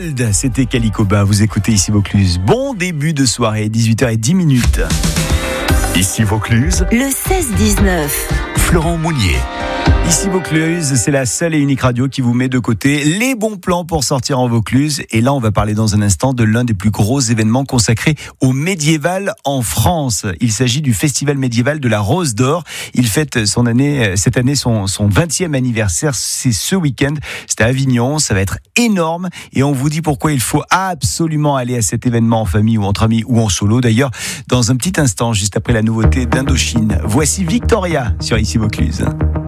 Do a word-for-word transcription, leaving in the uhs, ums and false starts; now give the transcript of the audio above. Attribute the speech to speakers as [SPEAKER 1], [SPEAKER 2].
[SPEAKER 1] Gold, c'était Calicoba. Vous écoutez ici Vaucluse. Bon début de soirée, dix-huit heures dix.
[SPEAKER 2] Ici Vaucluse,
[SPEAKER 3] le seize dix-neuf.
[SPEAKER 2] Florent Mounier.
[SPEAKER 1] Ici Vaucluse, c'est la seule et unique radio qui vous met de côté les bons plans pour sortir en Vaucluse. Et là, on va parler dans un instant de l'un des plus gros événements consacrés au médiéval en France. Il s'agit du Festival médiéval de la Rose d'Or. Il fête son année, cette année son, son vingtième anniversaire. C'est ce week-end. C'est à Avignon. Ça va être énorme. Et on vous dit pourquoi il faut absolument aller à cet événement en famille ou entre amis ou en solo. D'ailleurs, dans un petit instant, juste après la nouveauté d'Indochine. Voici Victoria sur Ici Vaucluse.